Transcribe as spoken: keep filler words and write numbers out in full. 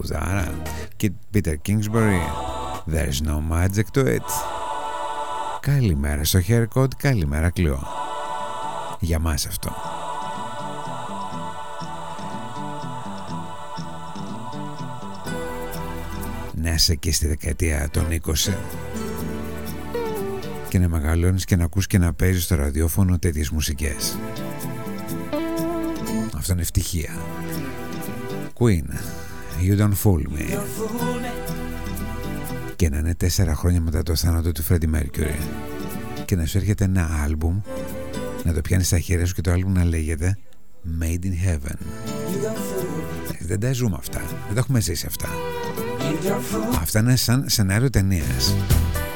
τραγουδάρα. Και Peter Kingsbury, There's no magic to it. Καλημέρα στο Haircode, καλημέρα Κλειό. Για μας αυτό. Να είσαι εκεί στη δεκαετία των είκοσι και να μεγαλώνεις και να ακούς και να παίζεις στο ραδιόφωνο τέτοιες μουσικές. Αυτό είναι ευτυχία. Queen, You Don't Fool Me. Και να είναι τέσσερα χρόνια μετά το θάνατο του Freddie Mercury και να σου έρχεται ένα άλμπουμ, να το πιάνεις στα χέρια σου και το άλμπουμ να λέγεται Made in Heaven. Δεν τα ζούμε αυτά, δεν τα έχουμε ζήσει αυτά. Αυτά είναι σαν σενάριο ταινίας.